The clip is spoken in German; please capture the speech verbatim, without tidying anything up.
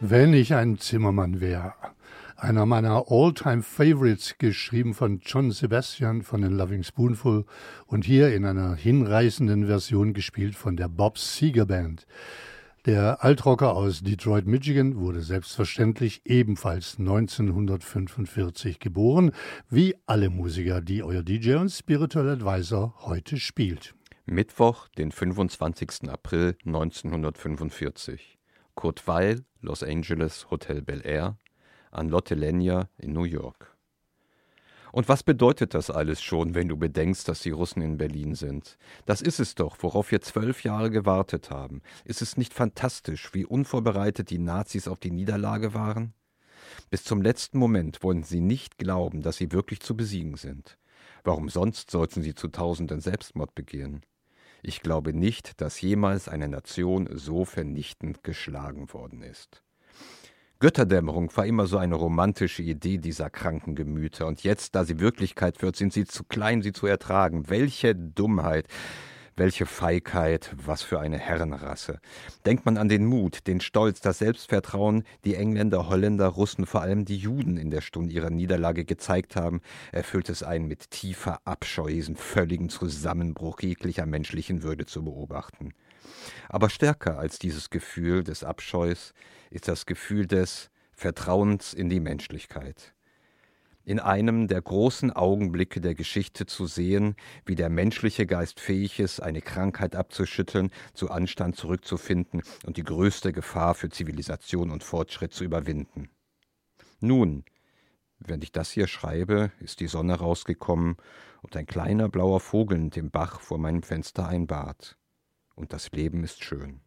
Wenn ich ein Zimmermann wäre. Einer meiner All-Time-Favorites, geschrieben von John Sebastian von den Loving Spoonful und hier in einer hinreißenden Version gespielt von der Bob Seger Band. Der Altrocker aus Detroit, Michigan, wurde selbstverständlich ebenfalls neunzehnhundertfünfundvierzig geboren, wie alle Musiker, die euer D J und Spiritual Advisor heute spielt. Mittwoch, den fünfundzwanzigsten April neunzehnhundertfünfundvierzig. Kurt Weill, Los Angeles, Hotel Bel Air, an Lotte Lenya in New York. Und was bedeutet das alles schon, wenn du bedenkst, dass die Russen in Berlin sind? Das ist es doch, worauf wir zwölf Jahre gewartet haben. Ist es nicht fantastisch, wie unvorbereitet die Nazis auf die Niederlage waren? Bis zum letzten Moment wollten sie nicht glauben, dass sie wirklich zu besiegen sind. Warum sonst sollten sie zu Tausenden Selbstmord begehen? Ich glaube nicht, dass jemals eine Nation so vernichtend geschlagen worden ist. Götterdämmerung war immer so eine romantische Idee dieser kranken Gemüter. Und jetzt, da sie Wirklichkeit wird, sind sie zu klein, sie zu ertragen. Welche Dummheit, welche Feigheit, was für eine Herrenrasse. Denkt man an den Mut, den Stolz, das Selbstvertrauen, die Engländer, Holländer, Russen, vor allem die Juden in der Stunde ihrer Niederlage gezeigt haben, erfüllt es einen mit tiefer Abscheu, diesen völligen Zusammenbruch jeglicher menschlichen Würde zu beobachten. Aber stärker als dieses Gefühl des Abscheus ist das Gefühl des Vertrauens in die Menschlichkeit. In einem der großen Augenblicke der Geschichte zu sehen, wie der menschliche Geist fähig ist, eine Krankheit abzuschütteln, zu Anstand zurückzufinden und die größte Gefahr für Zivilisation und Fortschritt zu überwinden. Nun, während ich das hier schreibe, ist die Sonne rausgekommen und ein kleiner blauer Vogel in dem Bach vor meinem Fenster ein Bad. Und das Leben ist schön.